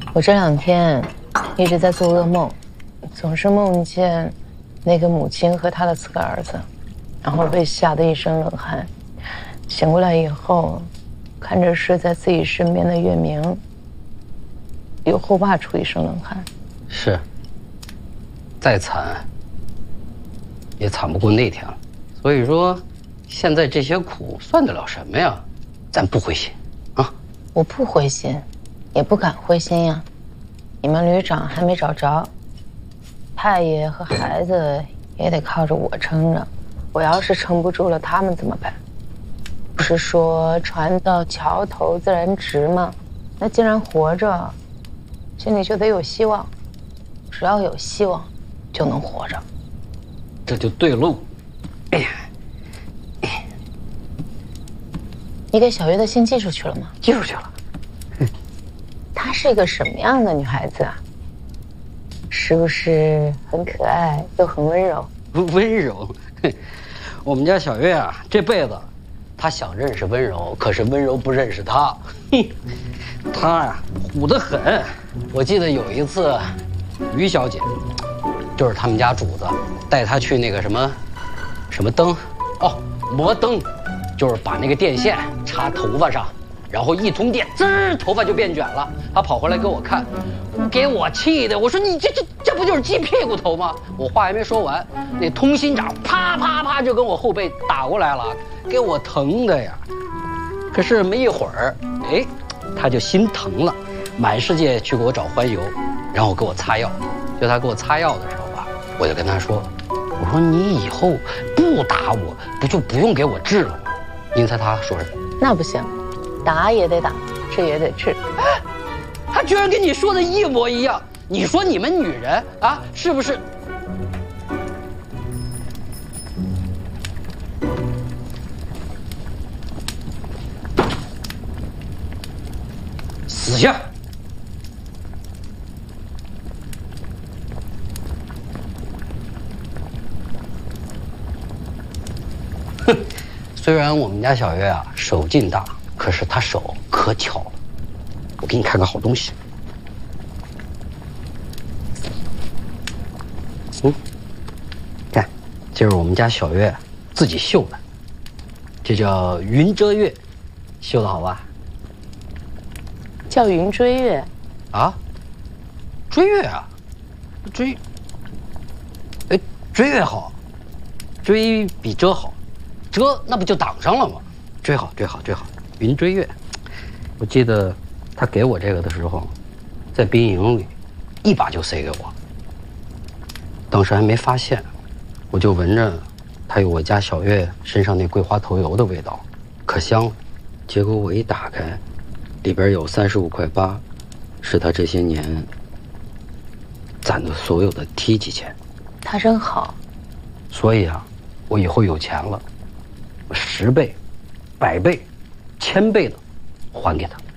我这2天一直在做噩梦，总是梦见那个母亲和她的4个儿子，然后被吓得一身冷汗。醒过来以后，看着睡在自己身边的月明，又后怕出一身冷汗。 是，再惨也惨不过那天了。所以说，现在这些苦算得了什么呀？咱不灰心啊！ 我不灰心，也不敢灰心呀。你们旅长还没找着，太爷和孩子也得靠着我撑着。我要是撑不住了，他们怎么办？不是说船到桥头自然直吗？那既然活着，心里就得有希望。只要有希望，就能活着。 这就对喽。哎呀， 你给小月的信寄出去了吗？ 寄出去了。 她是一个什么样的女孩子啊？是不是很可爱又很温柔？ 温柔，我们家小月啊，这辈子她想认识温柔，可是温柔不认识她。她呀，虎得很。我记得有一次，于小姐，就是他们家主子，带她去那个什么灯，哦，摩灯，就是把那个电线插头发上，然后一通电，滋儿，头发就变卷了。她跑回来给我看，给我气的，我说你这不就是鸡屁股头吗？我话还没说完，那通心掌啪啪啪就跟我后背打过来了，给我疼的呀。可是没一会儿，哎，她就心疼了，满世界去给我找欢油，然后给我擦药。就她给我擦药的时候吧，我就跟她说，我说你以后不打我，不就不用给我治了吗？您猜她说什么？ 那不行，打也得打，治也得治。 她居然跟你说的一模一样。你说你们女人啊，是不是？死下！哼，虽然我们家小月啊手劲大，可是她手可巧了。我给你看个好东西。看，这是我们家小月自己绣的，这叫云遮月，绣的好吧？ 叫云追月啊？追月啊？追月好，追比遮好，遮那不就挡上了吗？追好，云追月。我记得他给我这个的时候，在兵营里，一把就塞给我。当时还没发现，我就闻着它有我家小月身上那桂花头油的味道，可香了。结果我一打开，里边有35块8，是他这些年攒的所有的梯级钱。 他真好。 所以啊，我以后有钱了，我10倍、100倍、1000倍的还给他。